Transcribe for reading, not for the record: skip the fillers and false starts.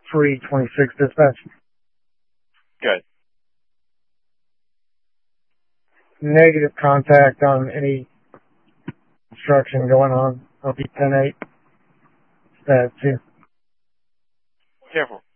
326 dispatch. Good. Negative contact on any construction going on. I'll be 10-8. That's it. Careful.